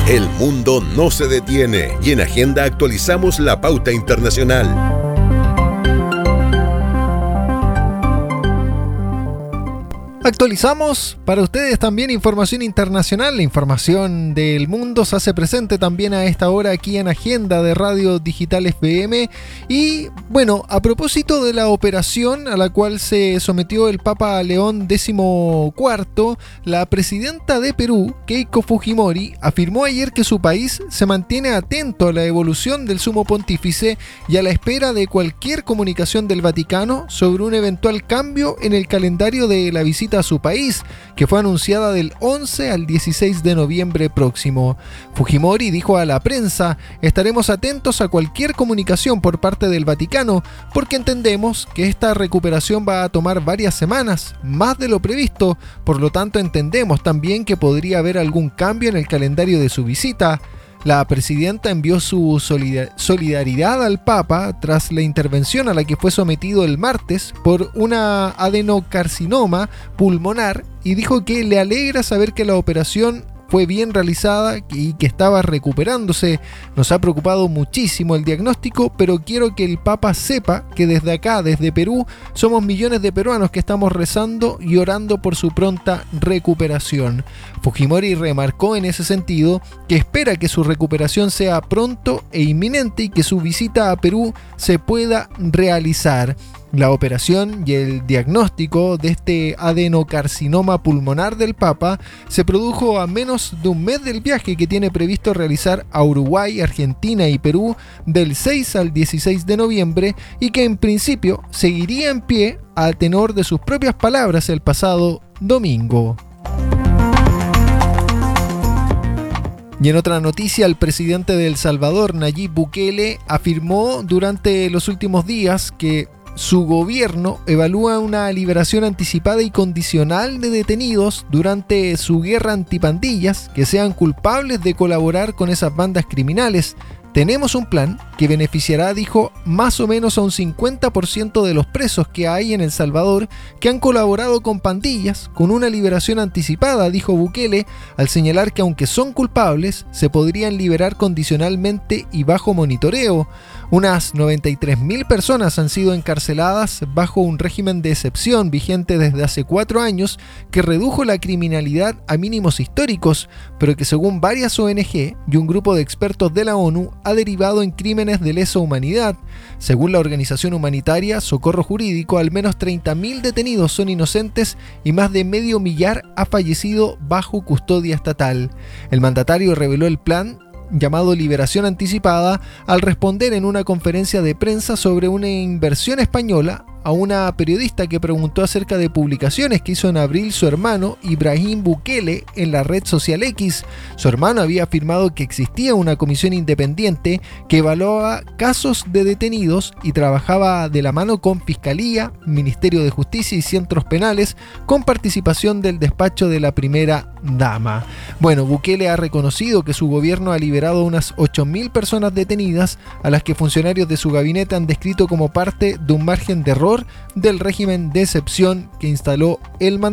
El mundo no se detiene y en Agenda actualizamos la pauta internacional. Actualizamos para ustedes también información internacional. La información del mundo se hace presente también a esta hora aquí en Agenda de Radio Digital FM. Y bueno, a propósito de la operación a la cual se sometió el Papa León XIV, la presidenta de Perú, Keiko Fujimori, afirmó ayer que su país se mantiene atento a la evolución del Sumo Pontífice y a la espera de cualquier comunicación del Vaticano sobre un eventual cambio en el calendario de la visita a su país, que fue anunciada del 11 al 16 de noviembre próximo. Fujimori dijo a la prensa: estaremos atentos a cualquier comunicación por parte del Vaticano, porque entendemos que esta recuperación va a tomar varias semanas, más de lo previsto, por lo tanto entendemos también que podría haber algún cambio en el calendario de su visita. La presidenta envió su solidaridad al Papa tras la intervención a la que fue sometido el martes por una adenocarcinoma pulmonar y dijo que le alegra saber que la operación fue bien realizada y que estaba recuperándose. Nos ha preocupado muchísimo el diagnóstico, pero quiero que el Papa sepa que desde acá, desde Perú, somos millones de peruanos que estamos rezando y orando por su pronta recuperación. Fujimori remarcó en ese sentido que espera que su recuperación sea pronto e inminente y que su visita a Perú se pueda realizar. La operación y el diagnóstico de este adenocarcinoma pulmonar del Papa se produjo a menos de un mes del viaje que tiene previsto realizar a Uruguay, Argentina y Perú del 6 al 16 de noviembre y que en principio seguiría en pie a tenor de sus propias palabras el pasado domingo. Y en otra noticia, el presidente de El Salvador, Nayib Bukele, afirmó durante los últimos días que su gobierno evalúa una liberación anticipada y condicional de detenidos durante su guerra antipandillas que sean culpables de colaborar con esas bandas criminales. Tenemos un plan que beneficiará, dijo, más o menos a un 50% de los presos que hay en El Salvador que han colaborado con pandillas, con una liberación anticipada, dijo Bukele, al señalar que aunque son culpables, se podrían liberar condicionalmente y bajo monitoreo. Unas 93.000 personas han sido encarceladas bajo un régimen de excepción vigente desde hace 4 años que redujo la criminalidad a mínimos históricos, pero que según varias ONG y un grupo de expertos de la ONU ha derivado en crímenes de lesa humanidad. Según la organización humanitaria Socorro Jurídico, al menos 30.000 detenidos son inocentes y más de medio millar ha fallecido bajo custodia estatal. El mandatario reveló el plan llamado Liberación Anticipada al responder en una conferencia de prensa sobre una inversión española a una periodista que preguntó acerca de publicaciones que hizo en abril su hermano Ibrahim Bukele en la red social X. Su hermano había afirmado que existía una comisión independiente que evaluaba casos de detenidos y trabajaba de la mano con Fiscalía, Ministerio de Justicia y centros penales con participación del despacho de la primera dama. Bueno, Bukele ha reconocido que su gobierno ha liberado unas 8.000 personas detenidas a las que funcionarios de su gabinete han descrito como parte de un margen de error del régimen de excepción que instaló el mandatario